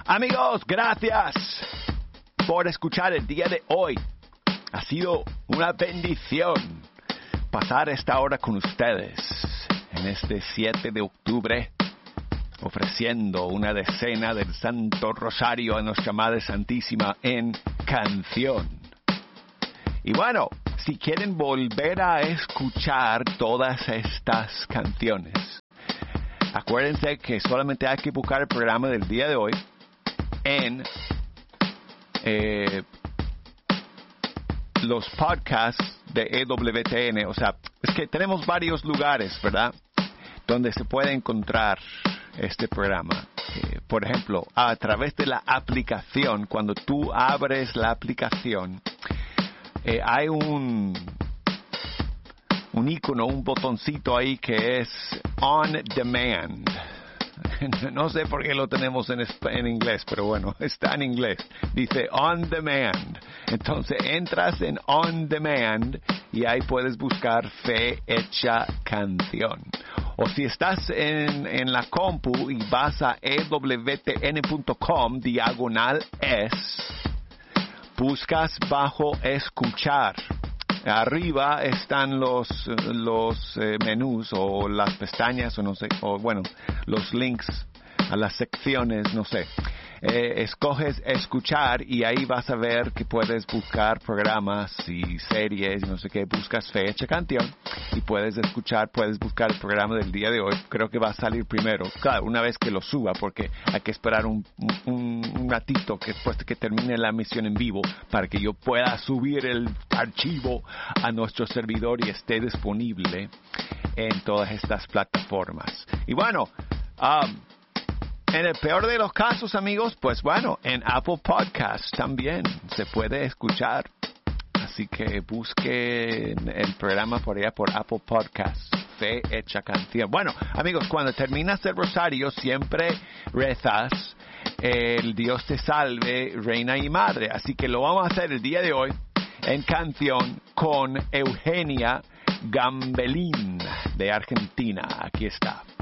Amigos, gracias por escuchar el día de hoy. Ha sido una bendición pasar esta hora con ustedes en este 7 de octubre, ofreciendo una decena del Santo Rosario a nuestra Madre Santísima en canción. Y bueno, si quieren volver a escuchar todas estas canciones, acuérdense que solamente hay que buscar el programa del día de hoy en los podcasts de EWTN. O sea, es que tenemos varios lugares, ¿verdad?, donde se puede encontrar este programa. Por ejemplo, a través de la aplicación. Cuando tú abres la aplicación, hay un icono, un botoncito ahí que es On Demand. No sé por qué lo tenemos en inglés, pero bueno, está en inglés. Dice On Demand. Entonces entras en On Demand y ahí puedes buscar Fe Hecha Canción. O si estás en la compu y vas a ewtn.com/es, buscas bajo escuchar. Arriba están los menús o las pestañas o no sé, o bueno, los links a las secciones, no sé. Escoges escuchar y ahí vas a ver que puedes buscar programas y series, no sé qué, buscas Fe Hecha Canción y puedes buscar el programa del día de hoy. Creo que va a salir primero, claro, una vez que lo suba, porque hay que esperar un ratito que después de que termine la emisión en vivo para que yo pueda subir el archivo a nuestro servidor y esté disponible en todas estas plataformas. Y bueno, en el peor de los casos, amigos, pues bueno, en Apple Podcasts también se puede escuchar. Así que busquen el programa por allá por Apple Podcasts, Fe Hecha Canción. Bueno, amigos, cuando terminas el rosario siempre rezas el Dios te salve, Reina y Madre. Así que lo vamos a hacer el día de hoy en canción con Eugenia Gambelín de Argentina. Aquí está.